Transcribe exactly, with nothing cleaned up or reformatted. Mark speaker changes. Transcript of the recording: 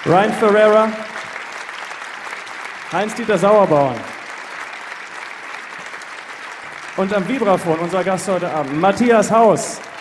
Speaker 1: Ryan Ferreira, Heinz-Dieter Sauerbauern und am Vibraphon unser Gast heute Abend, Matthias Haus.